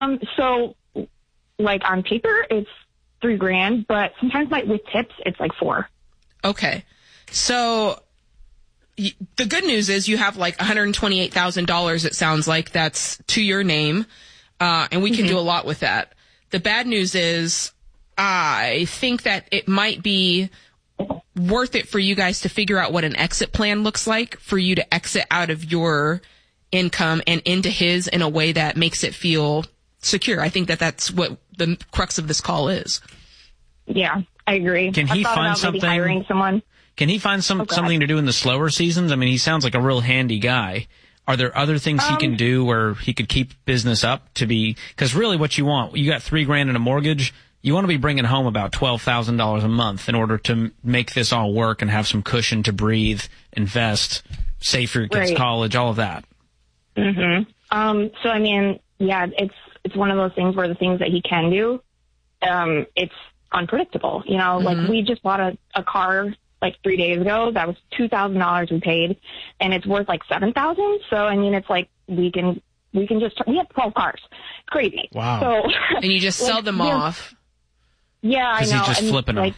So, like, on paper, it's $3,000, but sometimes with tips, it's like $4,000. Okay. So the good news is you have like $128,000, it sounds like, that's to your name, and we can do a lot with that. The bad news is I think that it might be worth it for you guys to figure out what an exit plan looks like for you to exit out of your income and into his in a way that makes it feel secure. I think that that's what the crux of this call is. Yeah, I agree. Can he find something? Maybe hiring someone. Can he find something to do in the slower seasons? I mean, he sounds like a real handy guy. Are there other things he can do where he could keep business up to be? Because really, what you want, you got $3,000 in a mortgage. You want to be bringing home about $12,000 a month in order to make this all work and have some cushion to breathe, invest, save for your kids' college, all of that. So I mean, yeah, it's one of those things where the things that he can do, it's unpredictable. You know, like we just bought a car like 3 days ago. That was $2,000 we paid, and it's worth like $7,000. So I mean, it's like we have 12 cars. It's crazy. Wow. So and you just sell them off. Yeah, I know. Because he's just flipping them.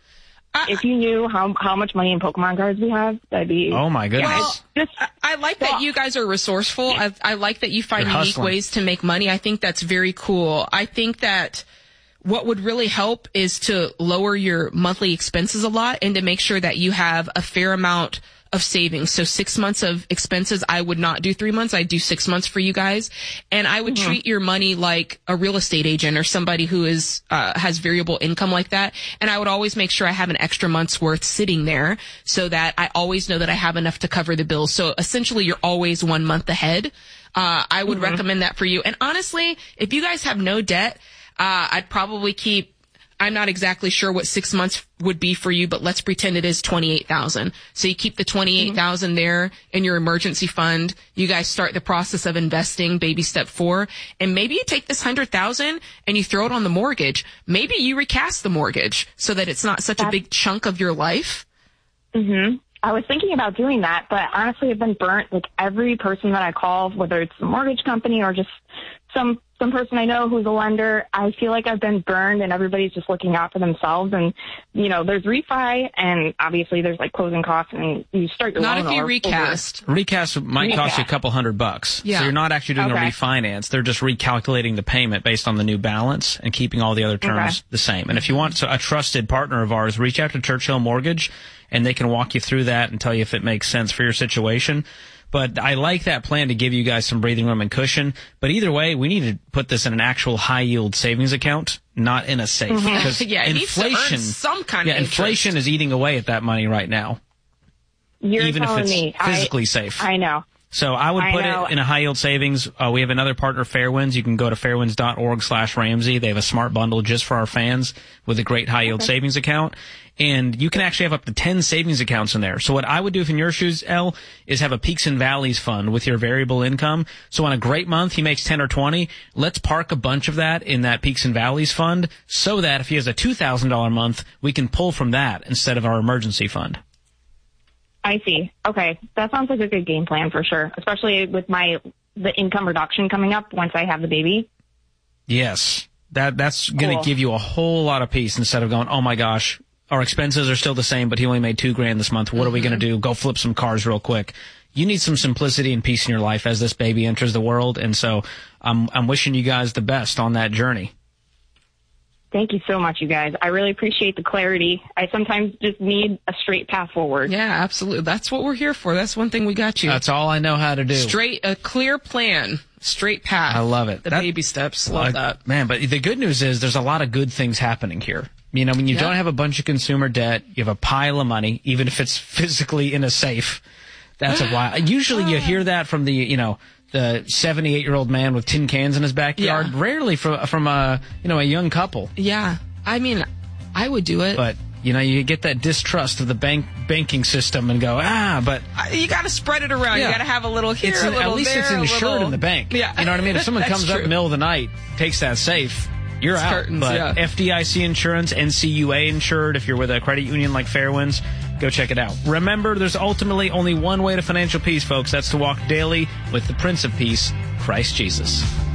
If you knew how much money in Pokemon cards we have, that'd be... Oh, my goodness. Well, I like that you guys are resourceful. I like that you find unique ways to make money. I think that's very cool. I think that what would really help is to lower your monthly expenses a lot and to make sure that you have a fair amount of savings. So 6 months of expenses, I would not do 3 months. I'd do 6 months for you guys. And I would treat your money like a real estate agent or somebody who is, has variable income like that. And I would always make sure I have an extra month's worth sitting there so that I always know that I have enough to cover the bills. So essentially you're always 1 month ahead. I would recommend that for you. And honestly, if you guys have no debt, I'd probably keep, I'm not exactly sure what 6 months would be for you, but let's pretend it is $28,000. So you keep the $28,000 there in your emergency fund. You guys start the process of investing, baby step 4, and maybe you take this $100,000 and you throw it on the mortgage. Maybe you recast the mortgage so that it's not such a big chunk of your life. I was thinking about doing that, but honestly, I've been burnt. Like every person that I call, whether it's a mortgage company or just some person I know who's a lender, I feel like I've been burned and everybody's just looking out for themselves. And, you know, there's refi and obviously there's like closing costs and you start your loan. Not if you recast. Recast might cost you a couple $100. Yeah. So you're not actually doing a refinance. They're just recalculating the payment based on the new balance and keeping all the other terms the same. And if you want a trusted partner of ours, reach out to Churchill Mortgage and they can walk you through that and tell you if it makes sense for your situation. But I like that plan to give you guys some breathing room and cushion. But either way, we need to put this in an actual high-yield savings account, not in a safe. Because it needs to earn some kind of interest. Inflation is eating away at that money right now. Even if it's physically safe. I know. So I would put it in a high-yield savings. We have another partner, Fairwinds. You can go to fairwinds.org/Ramsey. They have a smart bundle just for our fans with a great high-yield savings account. And you can actually have up to 10 savings accounts in there. So what I would do if in your shoes, Elle, is have a Peaks and Valleys fund with your variable income. So on a great month, he makes 10 or 20. Let's park a bunch of that in that Peaks and Valleys fund so that if he has a $2,000 month, we can pull from that instead of our emergency fund. I see. Okay. That sounds like a good game plan for sure, especially with the income reduction coming up once I have the baby. Yes. That's going to give you a whole lot of peace instead of going, oh my gosh, our expenses are still the same, but he only made $2,000 this month. What are we going to do? Go flip some cars real quick. You need some simplicity and peace in your life as this baby enters the world. And so I'm wishing you guys the best on that journey. Thank you so much, you guys. I really appreciate the clarity. I sometimes just need a straight path forward. Yeah, absolutely. That's what we're here for. That's one thing we got you. That's all I know how to do. A clear plan, straight path. I love it. The baby steps. Love that. Man, but the good news is there's a lot of good things happening here. You know, when you don't have a bunch of consumer debt, you have a pile of money, even if it's physically in a safe. That's a while. Usually you hear that from the 78-year-old man with tin cans in his backyard. Yeah. Rarely from a young couple. Yeah. I mean, I would do it. But, you get that distrust of the banking system and go, but... You got to spread it around. You got to have a little here, a little at least there, it's insured in the bank. Yeah. You know what I mean? If someone comes up in the middle of the night, takes that safe, you're out. Curtains, but FDIC insurance, NCUA insured, if you're with a credit union like Fairwinds, go check it out. Remember, there's ultimately only one way to financial peace, folks. That's to walk daily with the Prince of Peace, Christ Jesus.